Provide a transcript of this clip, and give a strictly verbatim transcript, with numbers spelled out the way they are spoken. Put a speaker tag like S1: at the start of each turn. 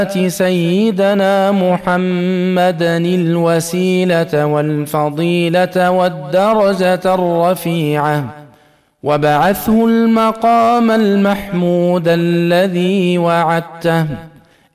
S1: سيدنا محمدا الوسيلة والفضيلة والدرجة الرفيعة وابعثه المقام المحمود الذي وعدته